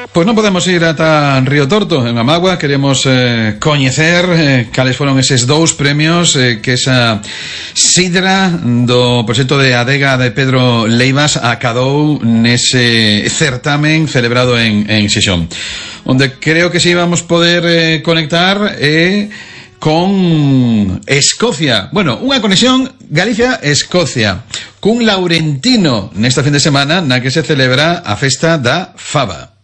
Pois non podemos ir ata Río Torto, en Amagua. Queremos coñecer cales foron eses dous premios que esa sidra do proxecto de adega de Pedro Leivas acadou nese certamen celebrado en Xixón, onde creo que si vamos poder conectar con Escocia. Bueno, unha conexión Galicia-Escocia cun laurentino nesta fin de semana na que se celebra a festa da faba.